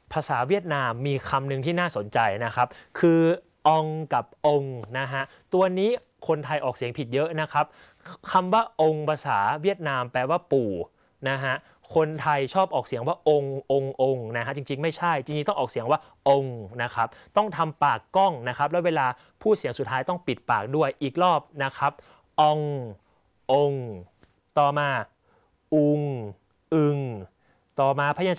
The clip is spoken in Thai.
ภาษาเวียดนามมีคำหนึ่งที่น่าสนใจนะครับคือองกับองนะฮะตัวนี้คนไทยออกเสียงผิดเยอะนะครับคำว่าองภาษาเวียดนามแปลว่าปู่นะฮะคนไทยชอบออกเสียงว่าองนะฮะจริงๆไม่ใช่จริงๆต้องออกเสียงว่าองนะครับต้องทำปากก้องนะครับแล้วเวลาพูดเสียงสุดท้ายต้องปิดปากด้วยอีกรอบนะครับององต่อมาอุงอึงต่อมาพยัญชนะ